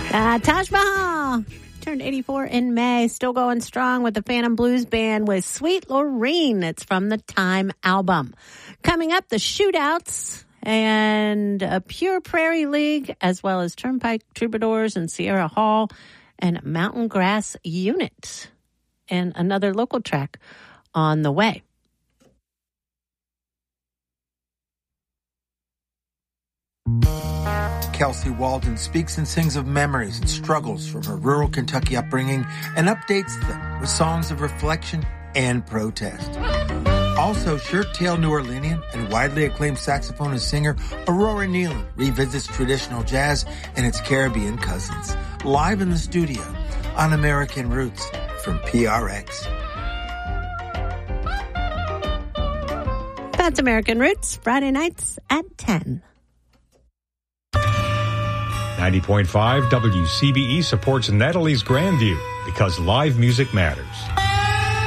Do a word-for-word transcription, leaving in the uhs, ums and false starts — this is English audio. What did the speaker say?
Uh, Taj Mahal turned eighty-four in May, still going strong with the Phantom Blues Band with Sweet Lorraine. It's from the Time album. Coming up, the Shootouts and a Pure Prairie League, as well as Turnpike Troubadours and Sierra Hall and Mountain Grass Unit. And another local track on the way. Kelsey Walden speaks and sings of memories and struggles from her rural Kentucky upbringing and updates them with songs of reflection and protest. Also, shirt-tail New Orleanian and widely acclaimed saxophonist singer Aurora Nealon revisits traditional jazz and its Caribbean cousins, live in the studio on American Roots from P R X. That's American Roots, Friday nights at ten. ninety point five W C B E supports Natalie's Grandview because live music matters.